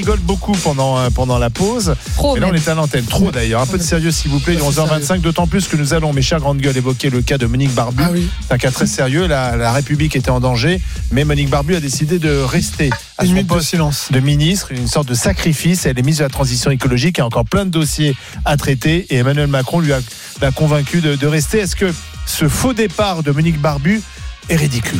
rigole beaucoup pendant la pause. Trop, mais là, on même. est à l'antenne. Trop d'ailleurs. Un peu de sérieux, s'il vous plaît. Il est 11h25. D'autant plus que nous allons, mes chers grandes gueules, évoquer le cas de Monique Barbu. Ah oui. C'est un cas très sérieux. La République était en danger. Mais Monique Barbu a décidé de rester à Une son minute de poste silence. de ministre. Une sorte de sacrifice. Elle est mise de la transition écologique. Il y a encore plein de dossiers à traiter. Et Emmanuel Macron l'a convaincu de rester. Est-ce que ce faux départ de Monique Barbu est ridicule ?